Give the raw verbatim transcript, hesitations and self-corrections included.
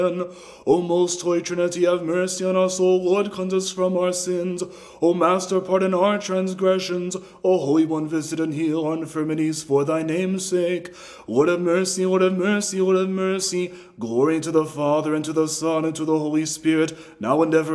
O most holy Trinity, have mercy on us. O Lord, cleanse us from our sins. O Master, pardon our transgressions. O Holy One, visit and heal our infirmities for thy name's sake. Lord have mercy, Lord have mercy, Lord have mercy. Glory to the Father, and to the Son, and to the Holy Spirit, now and ever.